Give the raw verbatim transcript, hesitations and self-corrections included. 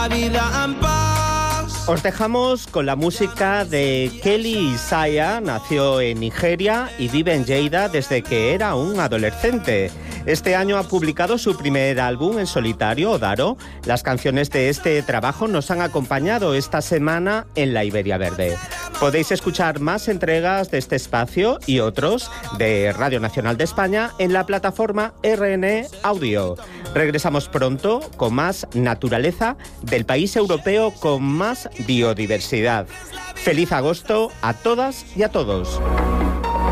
la vida en paz. Os dejamos con la música de Kelly Isaiah. Nació en Nigeria y vive en Lleida desde que era un adolescente. Este año ha publicado su primer álbum en solitario, Odaro. Las canciones de este trabajo nos han acompañado esta semana en la Iberia Verde. Podéis escuchar más entregas de este espacio y otros de Radio Nacional de España en la plataforma R N Audio. Regresamos pronto con más naturaleza del país europeo con más biodiversidad. Feliz agosto a todas y a todos.